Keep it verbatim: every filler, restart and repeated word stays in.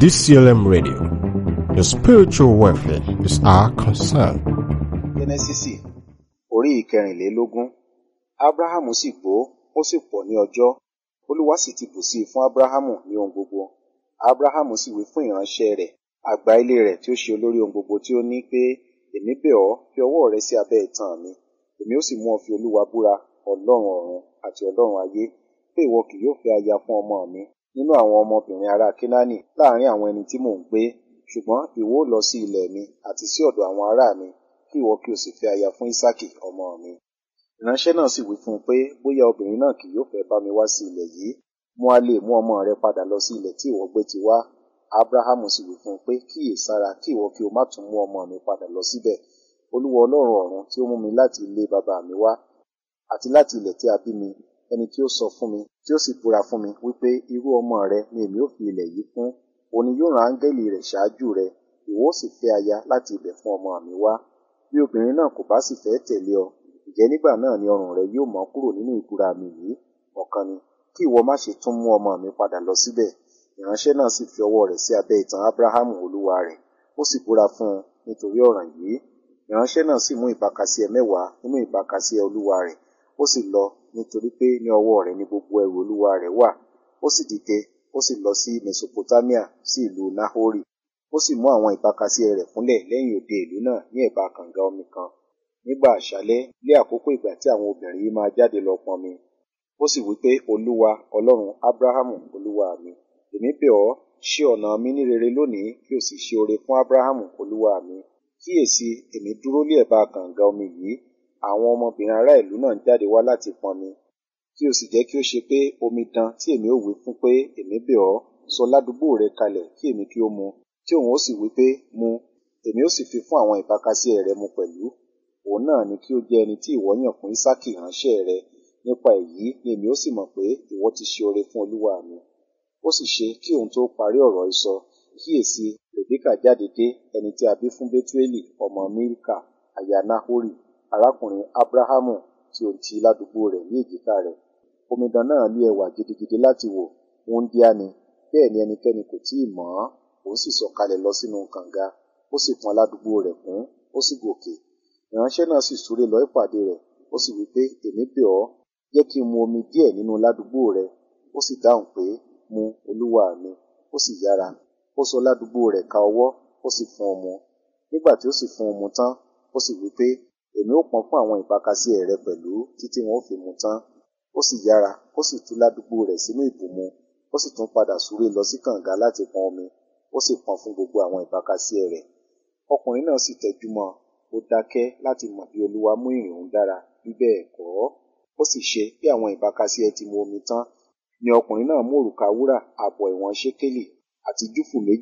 D C L M Radio. Your spiritual welfare is our concern. Jẹ́nẹ́sísì orí ìkẹrìnlélógún. Ábúráhámù sì gbó, ó sì pọ̀ ní ọjọ́. Olúwa sì ti bù sí i fún Ábúráhámù ní ohun gbogbo. Ábúráhámù sì wí fún ìránṣẹ́ rẹ̀, àgbà ilé rẹ̀ tí ó ṣe olórí ohun gbogbo tí ó ní pé, èmi bẹ̀ ọ́, fi ọwọ́ rẹ sí abẹ́ itan mi. Èmi ó sì mú ọ fi Olúwa búra, Ọlọ́run ọ̀run àti Ọlọ́run ayé, pé ìwọ kì yóò fẹ́ aya fún ọmọ mi nínú àwọn ọmọbìnrin ará Kénáánì láàrin àwọn ẹni tí mò ń gbé, ṣùgbọ́n ìwọ ó lọ sí ilẹ̀ mi àti sí ọ̀dọ̀ àwọn ará mi, kí ìwọ kí o sì fẹ́ aya fún Ísákì ọmọ mi. Ìránṣẹ́ náà sì wí fún un pé, bóyá obìnrin náà kì yóò fẹ́ bá mi wá sí ilẹ̀ yìí, mo á lè mú ọmọ rẹ padà lọ sí ilẹ̀ tí ìwọ gbé ti wá. Ábúráhámù sì wí fún un pé, kíyèsára kí ìwọ kí o má tún mú ọmọ mi padà lọ síbẹ̀. Olúwa Ọlọ́run ọ̀run tí ó mú mi láti ilé bàbá mi wá àti láti ilẹ̀ tí a bí mi, ẹni tí ó sọ fún mi tí ó sì búra fún mi wípé irú ọmọ rẹ ni èmi ó fi ilẹ̀ yìí fún, òun ni yóò rán áńgẹ́lì rẹ̀ ṣáájú rẹ, ìwọ ó sì fẹ́ aya láti ibẹ̀ fún ọmọ mi wá. Bí obìnrin náà kò bá sì fẹ́ tẹ̀lé ọ, ǹjẹ́ nígbà náà ni ọrùn rẹ yóò mọ́ kúrò nínú ìbúra mi yìí. Ọ̀kan ni, kí ìwọ má ṣe tún mú ọmọ mi padà lọ síbẹ̀. Ìránṣẹ́ náà sì fi ọwọ́ rẹ̀ sí abẹ́ itan Ábúráhámù olúwa rẹ̀, ó sì búra fún un nítorí ọ̀ràn yìí. Ìránṣẹ́ náà sì mú ìbákasíẹ mẹ́wàá nínú ìbákasíẹ olúwa rẹ̀, ó sì lọ nítorí pé ní ọwọ́ rẹ̀ ni gbogbo ẹrù olúwa rẹ̀ wà. Ó sì dìde, ó sì lọ sí Mesopotamia, sí ìlú Nahori. Ó sì mú àwọn ìbákasíẹ rẹ̀ fúnlẹ̀ lẹ́yìn òde ìlú náà ní ẹ̀bá kànga omi kan. Nígbà àṣálẹ́, lé àkókò ìgbà tí àwọn obìnrin yìí máa jáde lọ pọnmi, ó sì wí pé, Olúwa, Ọlọ́run Ábúráhámù olúwa mi, èmi bẹ̀ ọ́, ṣe ọ̀nà mi ní rere lónìí, kí o sì ṣe oore fún Ábúráhámù olúwa mi. Kíyèsí, èmi dúró lé ẹ̀bá kànga omi yìí, àwọn ọmọbìnrin ará ìlú náà jáde wá láti pọnmi. Kí o sì jẹ́ kí ó ṣe pé omidan tí èmi ó wí fún pé, èmi bẹ̀ ọ́, sọ ládùúgbò rẹ kalẹ̀ kí èmi kí ó mu, tí òun ó sì wí pé, mu, èmi ó sì fi fún àwọn ìbákasíẹ rẹ mu pẹ̀lú. Òun náà ni kí ó jẹ́ ẹni tí ìwọ yàn fún Ísákì ìránṣẹ́ rẹ. Nípa èyí ni èmi ó sì mọ̀ pé ìwọ ti ṣe oore fún olúwa mi. Ó sì ṣe kí òun tó parí ọ̀rọ̀ ìsọ, kíyèsí, Rèbékà jáde dé, ẹni tí a bí fún Bétúélì ọmọ Mílíkà aya Nahori, arákùnrin Ábúráhámù, tí ó ti ládùúgbò rẹ̀ ní èjìká rẹ̀. Omidan náà ní ẹwà gidigidi láti wò, wúńdíá ni, bẹ́ẹ̀ ni ẹnikẹ́ni kò tíì mọ̀ ọ́n. Òun sì sọ̀kalẹ̀ lọ sínú kànga, ó sì pọn ládùúgbò rẹ̀ kún, ó sì gòkè. Ìránṣẹ́ náà sì súré lọ ìpàdé rẹ̀, ó sì wí pé, èmi bẹ̀ ọ́, jẹ́ kí n mu omi díẹ̀ nínú ládùúgbò rẹ̀. Ó sì dáhùn pé, mu, olúwa mi. Ó sì yára, ó sọ ládùúgbò rẹ̀ ka ọwọ́, ó sì fún un mu. Nígbà tí ó sì fún un mu tán, ó sì wí pé, èmi ó pọn fún àwọn ìbákasíẹ rẹ pẹ̀lú títí wọn ó fi mu tán. Ó sì yára, ó sì tú ládùúgbò rẹ̀ sínú ìbùmu, ó sì tún padà súré lọ sí kànga láti pọn omi, ó sì pọn fún gbogbo àwọn ìbákasíẹ rẹ̀. Ọkùnrin náà sì tẹjúmọ́, ó dákẹ́ láti mọ̀ bí Olúwa mú ìrìn òun dára, bí bẹ́ẹ̀ kọ́. Ó sì ṣe bí àwọn ìbákasíẹ ti mu omi tán, ni ọkùnrin náà mú òrùka wúrà ààbọ̀ ìwọ̀n ṣékélì àti júfù méjì